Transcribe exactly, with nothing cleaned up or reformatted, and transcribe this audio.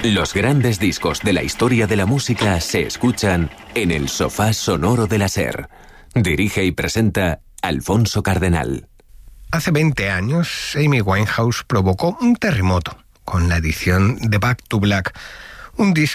Los grandes discos de la historia de la música se escuchan en el sofá sonoro de la SER. Dirige y presenta Alfonso Cardenal. Hace veinte años, Amy Winehouse provocó un terremoto con la edición de Back to Black, un disco